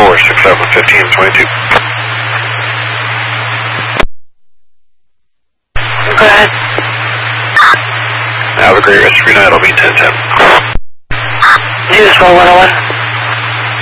467-15-22. Go ahead. Have a great rest of your night. I'll be 10-10. You as well, 101.